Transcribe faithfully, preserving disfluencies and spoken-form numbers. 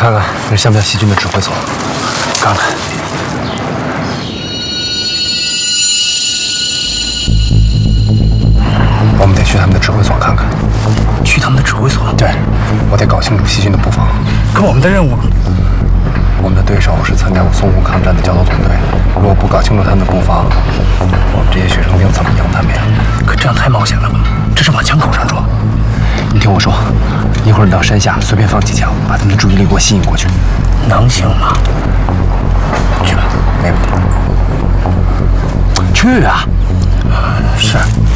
看看那是像不像细菌的指挥所？看看。我们得去他们的指挥所看看。 去他们的指挥所？ 对，我得搞清楚细菌的布防。 可我们的任务， 我们的对手是参加过淞沪抗战的教导总队，如果不搞清楚他们的布防，我们这些学生兵怎么赢他们呀？ 可这样太冒险了吧？这是往枪口上撞。 你听我说，一会儿你到山下随便放几枪，把他们的注意力给我吸引过去， 能行吗？ 去吧，没问题。去啊！ 是。